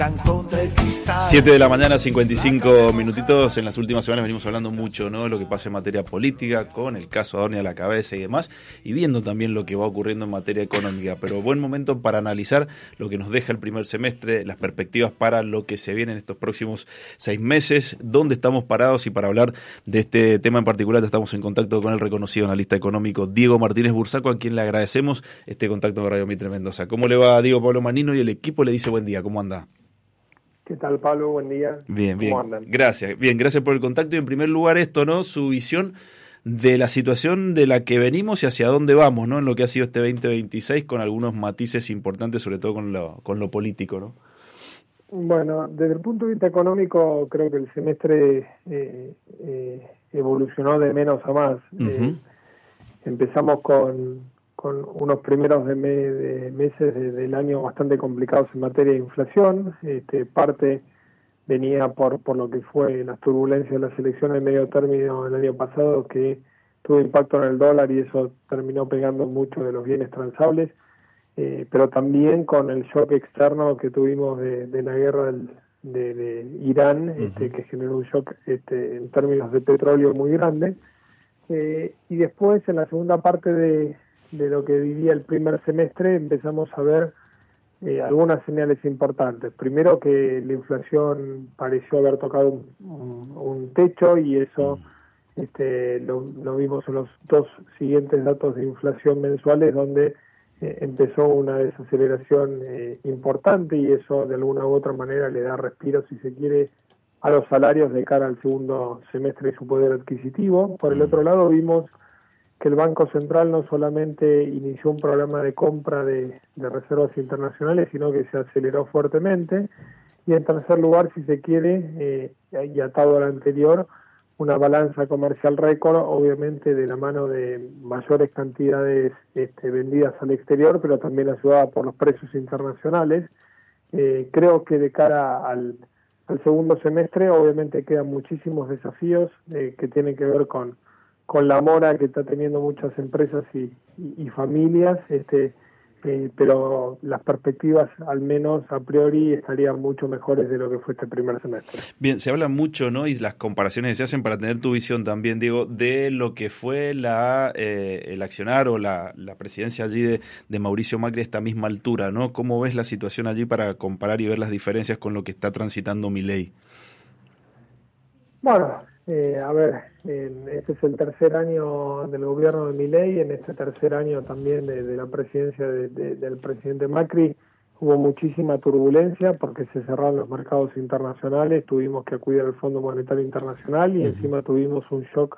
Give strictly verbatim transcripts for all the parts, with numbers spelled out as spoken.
siete de la mañana, cincuenta y cinco minutitos. En las últimas semanas venimos hablando mucho, ¿no?, de lo que pasa en materia política, con el caso Adorni a la cabeza y demás, y viendo también lo que va ocurriendo en materia económica. Pero buen momento para analizar lo que nos deja el primer semestre, las perspectivas para lo que se viene en estos próximos seis meses, dónde estamos parados, y para hablar de este tema en particular estamos en contacto con el reconocido analista económico Diego Martínez Bursaco, a quien le agradecemos este contacto de Radio Mitre Mendoza. ¿Cómo le va, Diego? Pablo Manino y el equipo le dice buen día. ¿Cómo anda? ¿Qué tal, Pablo? Buen día. Bien, bien. ¿Cómo andan? Gracias. Bien, gracias por el contacto. Y en primer lugar esto, ¿no? Su visión de la situación de la que venimos y hacia dónde vamos, ¿no? En lo que ha sido este veinte veintiséis, con algunos matices importantes, sobre todo con lo, con lo político, ¿no? Bueno, desde el punto de vista económico, creo que el semestre eh, eh, evolucionó de menos a más. Uh-huh. Eh, empezamos con... con unos primeros de, me, de meses de, del año bastante complicados en materia de inflación. Este, parte venía por, por lo que fue las turbulencias de las elecciones de medio término el año pasado, que tuvo impacto en el dólar y eso terminó pegando mucho de los bienes transables, eh, pero también con el shock externo que tuvimos de, de la guerra del, de, de Irán, uh-huh. este, que generó un shock este, en términos de petróleo muy grande. Eh, y después, en la segunda parte de de lo que vivía el primer semestre, empezamos a ver eh, algunas señales importantes. Primero, que la inflación pareció haber tocado un, un, un techo, y eso este, lo, lo vimos en los dos siguientes datos de inflación mensuales, donde eh, empezó una desaceleración eh, importante, y eso de alguna u otra manera le da respiro, si se quiere, a los salarios de cara al segundo semestre y su poder adquisitivo. Por el otro lado, vimos que el Banco Central no solamente inició un programa de compra de, de reservas internacionales, sino que se aceleró fuertemente. Y en tercer lugar, si se quiere, eh, y atado al anterior, una balanza comercial récord, obviamente de la mano de mayores cantidades este, vendidas al exterior, pero también ayudada por los precios internacionales. Eh, creo que de cara al, al segundo semestre, obviamente quedan muchísimos desafíos eh, que tienen que ver con con la mora que está teniendo muchas empresas y, y, y familias, este, eh, pero las perspectivas, al menos a priori, estarían mucho mejores de lo que fue este primer semestre. Bien, se habla mucho, ¿no?, y las comparaciones se hacen, para tener tu visión también, Diego, de lo que fue la eh, el accionar o la, la presidencia allí de, de Mauricio Macri a esta misma altura, ¿no? ¿Cómo ves la situación allí para comparar y ver las diferencias con lo que está transitando Milei? Bueno, Eh, a ver, en, este es el tercer año del gobierno de Milei. En este tercer año también de, de la presidencia de, de, del presidente Macri hubo muchísima turbulencia porque se cerraron los mercados internacionales, tuvimos que acudir al Fondo Monetario Internacional y uh-huh. encima tuvimos un shock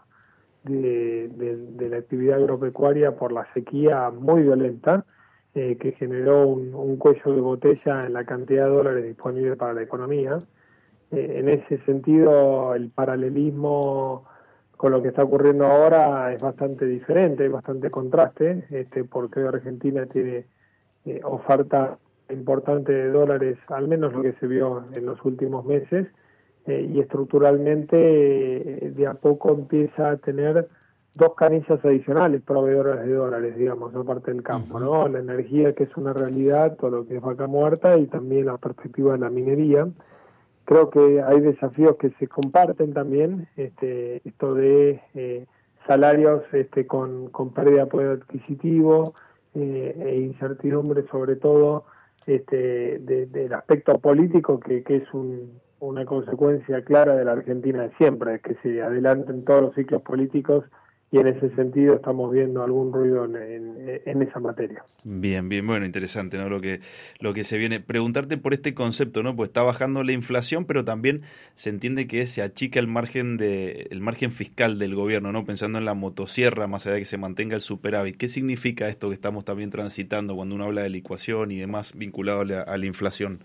de, de, de la actividad agropecuaria por la sequía muy violenta, eh, que generó un, un cuello de botella en la cantidad de dólares disponibles para la economía. En ese sentido, el paralelismo con lo que está ocurriendo ahora es bastante diferente, es bastante contraste, este, porque Argentina tiene eh, oferta importante de dólares, al menos lo que se vio en los últimos meses, eh, y estructuralmente eh, de a poco empieza a tener dos canillas adicionales proveedoras de dólares, digamos, aparte del campo, ¿no? La energía, que es una realidad, todo lo que es vaca muerta, y también la perspectiva de la minería. Creo que hay desafíos que se comparten también, este, esto de eh, salarios este, con, con pérdida de poder adquisitivo eh, e incertidumbre, sobre todo este, de, del aspecto político, que, que es un, una consecuencia clara de la Argentina de siempre, es que se adelanten todos los ciclos políticos, y en ese sentido estamos viendo algún ruido en, en, en esa materia. Bien, bien, bueno, interesante, ¿no? Lo que lo que se viene. Preguntarte por este concepto, ¿no? Pues está bajando la inflación, pero también se entiende que se achica el margen de el margen fiscal del gobierno, ¿no? Pensando en la motosierra, más allá de que se mantenga el superávit. ¿Qué significa esto que estamos también transitando cuando uno habla de licuación y demás vinculado a la, a la inflación?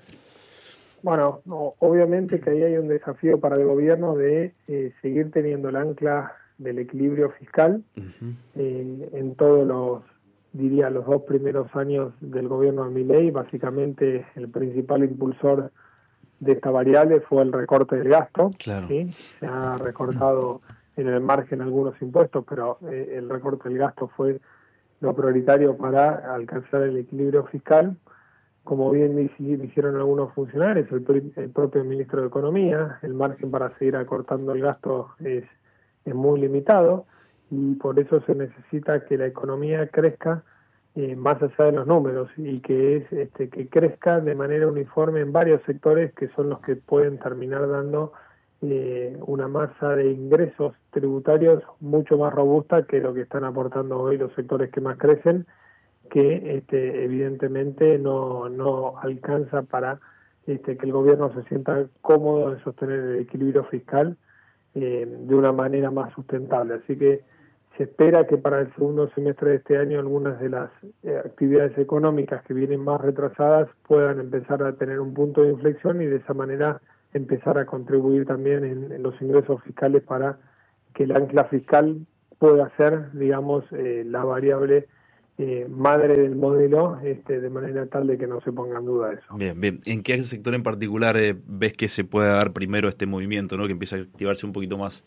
Bueno, no, obviamente que ahí hay un desafío para el gobierno de eh, seguir teniendo el ancla del equilibrio fiscal uh-huh. eh, en todos los, diría, los dos primeros años del gobierno de Milei. Básicamente el principal impulsor de esta variable fue el recorte del gasto. Claro. ¿sí? Se ha recortado en el margen algunos impuestos, pero eh, el recorte del gasto fue lo prioritario para alcanzar el equilibrio fiscal. como bien hicieron algunos funcionarios, el, el propio ministro de Economía, el margen para seguir acortando el gasto es, es muy limitado y por eso se necesita que la economía crezca eh, más allá de los números y que es este, que crezca de manera uniforme en varios sectores que son los que pueden terminar dando eh, una masa de ingresos tributarios mucho más robusta que lo que están aportando hoy los sectores que más crecen, que este, evidentemente no, no alcanza para este, que el gobierno se sienta cómodo en sostener el equilibrio fiscal eh, de una manera más sustentable. Así que se espera que para el segundo semestre de este año algunas de las eh, actividades económicas que vienen más retrasadas puedan empezar a tener un punto de inflexión y de esa manera empezar a contribuir también en, en los ingresos fiscales para que el ancla fiscal pueda ser, digamos, eh, la variable Eh, madre del modelo, este, de manera tal de que no se ponga en duda eso. Bien, bien. ¿En qué sector en particular eh, ves que se puede dar primero este movimiento, ¿no? Que empieza a activarse un poquito más?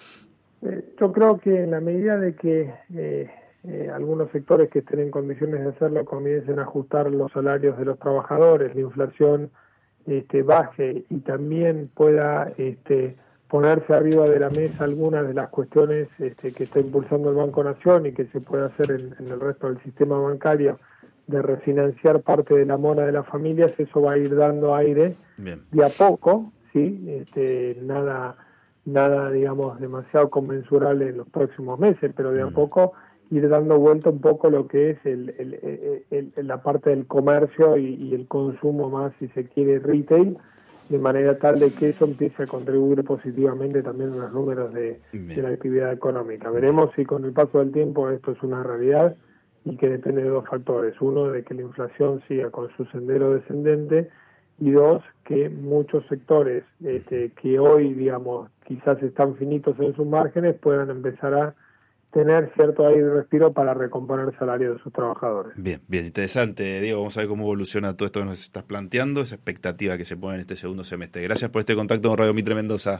Eh, yo creo que en la medida de que eh, eh, algunos sectores que estén en condiciones de hacerlo comiencen a ajustar los salarios de los trabajadores, la inflación este, baje y también pueda este, ponerse arriba de la mesa algunas de las cuestiones este, que está impulsando el Banco Nación y que se puede hacer en, en el resto del sistema bancario, de refinanciar parte de la mora de las familias, eso va a ir dando aire Bien. de a poco, ¿sí? Este, nada, nada, digamos, demasiado conmensurable en los próximos meses, pero de a Mm. poco ir dando vuelta un poco lo que es el, el, el, el, la parte del comercio y, y el consumo más, si se quiere, retail, de manera tal de que eso empiece a contribuir positivamente también en los números de, de la actividad económica. Veremos si con el paso del tiempo esto es una realidad y que depende de dos factores. Uno, de que la inflación siga con su sendero descendente y dos, que muchos sectores este, que hoy, digamos, quizás están finitos en sus márgenes puedan empezar a tener cierto aire de respiro para recomponer el salario de sus trabajadores. Bien, bien, interesante, Diego. Vamos a ver cómo evoluciona todo esto que nos estás planteando, esa expectativa que se pone en este segundo semestre. Gracias por este contacto con Radio Mitre Mendoza.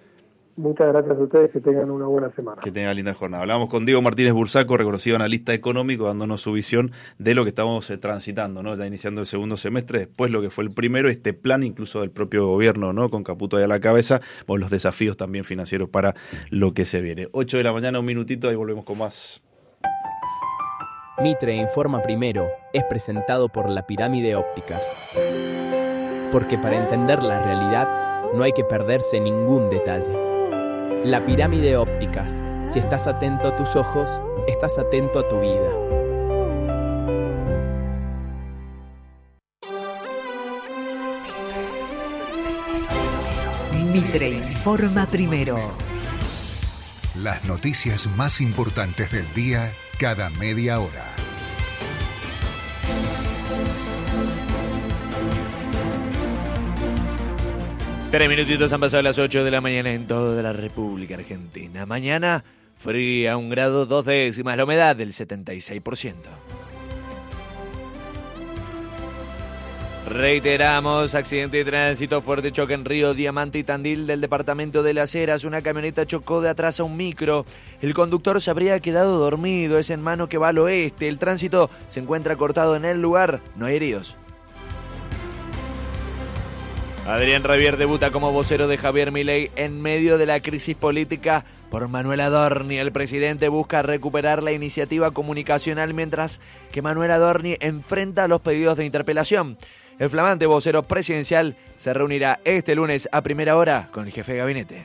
Muchas gracias a ustedes, que tengan una buena semana. Que tengan linda jornada. Hablamos con Diego Martínez Bursaco, reconocido analista económico, dándonos su visión de lo que estamos eh, transitando, ¿no? Ya iniciando el segundo semestre, después lo que fue el primero, este plan incluso del propio gobierno, ¿no? Con Caputo ahí a la cabeza, bueno, los desafíos también financieros para lo que se viene. ocho de la mañana, un minutito, ahí volvemos con más. Mitre Informa Primero es presentado por La Pirámide Ópticas. Porque para entender la realidad no hay que perderse ningún detalle. La Pirámide Ópticas. Si estás atento a tus ojos, estás atento a tu vida. Mitre Informa Primero. Las noticias más importantes del día cada media hora. Tres minutitos han pasado las ocho de la mañana en toda la República Argentina. Mañana, fría, un grado, dos décimas, la humedad del setenta y seis por ciento. Reiteramos, accidente de tránsito, fuerte choque en Río Diamante y Tandil del departamento de Las Heras. Una camioneta chocó de atrás a un micro. El conductor se habría quedado dormido, es en mano que va al oeste. El tránsito se encuentra cortado en el lugar, no hay heridos. Adrián Rabier debuta como vocero de Javier Milei en medio de la crisis política por Manuel Adorni. El presidente busca recuperar la iniciativa comunicacional mientras que Manuel Adorni enfrenta los pedidos de interpelación. El flamante vocero presidencial se reunirá este lunes a primera hora con el jefe de gabinete.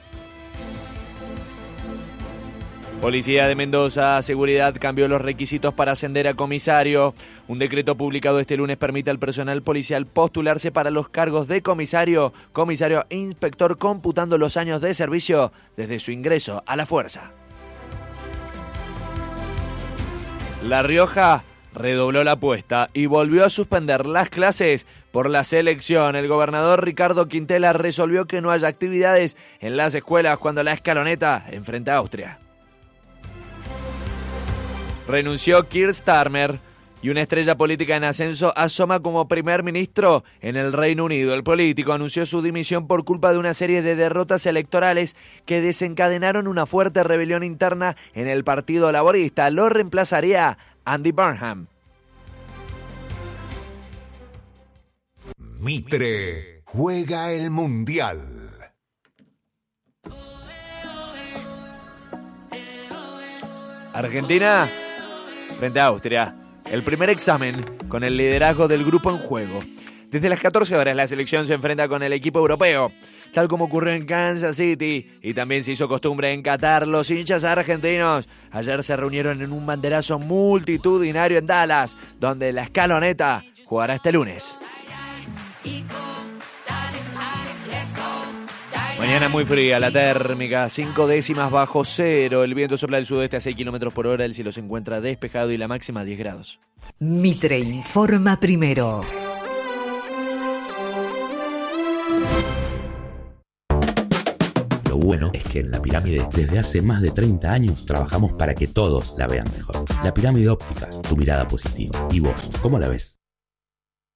Policía de Mendoza, Seguridad cambió los requisitos para ascender a comisario. Un decreto publicado este lunes permite al personal policial postularse para los cargos de comisario, comisario e inspector, computando los años de servicio desde su ingreso a la fuerza. La Rioja redobló la apuesta y volvió a suspender las clases por la selección. El gobernador Ricardo Quintela resolvió que no haya actividades en las escuelas cuando la escaloneta enfrenta a Austria. Renunció Keir Starmer y una estrella política en ascenso asoma como primer ministro en el Reino Unido. El político anunció su dimisión por culpa de una serie de derrotas electorales que desencadenaron una fuerte rebelión interna en el Partido Laborista. Lo reemplazaría Andy Burnham. Mitre juega el Mundial. Argentina frente a Austria. El primer examen con el liderazgo del grupo en juego. Desde las catorce horas la selección se enfrenta con el equipo europeo, tal como ocurrió en Kansas City y también se hizo costumbre en Qatar. Los hinchas argentinos ayer se reunieron en un banderazo multitudinario en Dallas, donde la escaloneta jugará este lunes. Mañana muy fría la térmica, cinco décimas bajo cero. El viento sopla del sudeste a seis kilómetros por hora. El cielo se encuentra despejado y la máxima diez grados. Mitre informa primero. Lo bueno es que en La Pirámide, desde hace más de treinta años, trabajamos para que todos la vean mejor. La Pirámide Ópticas, tu mirada positiva. ¿Y vos, cómo la ves?